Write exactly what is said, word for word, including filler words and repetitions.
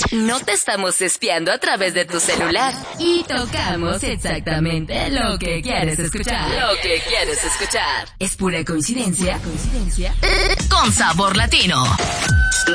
No te estamos espiando a través de tu celular. Y tocamos exactamente lo que quieres escuchar. Lo que quieres escuchar. Es pura coincidencia. Coincidencia. Con sabor latino.